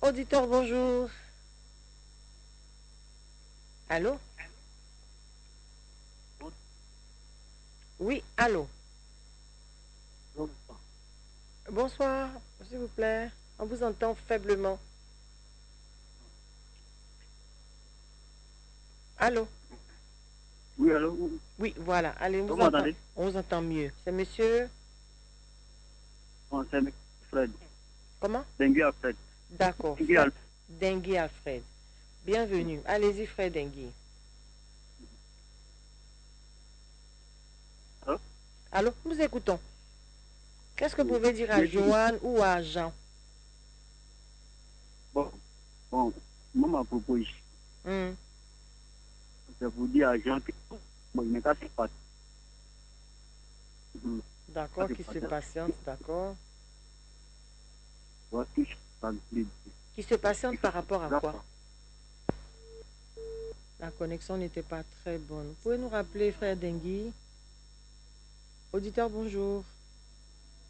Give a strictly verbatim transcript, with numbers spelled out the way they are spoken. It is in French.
Auditeur, bonjour. Allô? Oui, allô. Bonsoir, s'il vous plaît. On vous entend faiblement. Allô? Oui, allô? Oui, voilà. Allez, on Vous vous entend. m'entendez? On vous entend mieux. C'est monsieur... Non, c'est Fred. Comment? Dengue Alfred. D'accord. Dengue Fred Alfred. Dengui Alfred. Bienvenue. Allez-y, Fred Dengui. Allô? Allô? Nous écoutons. Qu'est-ce que vous Oui. pouvez dire à Je dis, Joanne ou à Jean? bon, bon, moi, ma proposition, Hmm. c'est vous dire à Jean que, bon, il n'est qu'à se passer. Mhm. Qu'à D'accord, se qui se passer. patiente, d'accord. Voilà, tout ça, c'est Qui se patiente par rapport à quoi? d'accord. La connexion n'était pas très bonne. Vous pouvez nous rappeler, frère Dengui? Auditeur, bonjour.